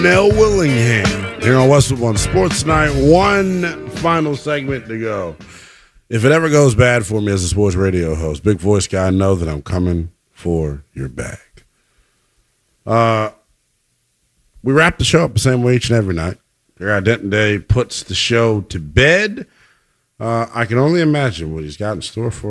Nell Willingham here on Westwood One Sports Night. One final segment to go. If it ever goes bad for me as a sports radio host, big voice guy, know that I'm coming for your bag. We wrap the show up the same way each and every night. Denton Day puts the show to bed. I can only imagine what he's got in store for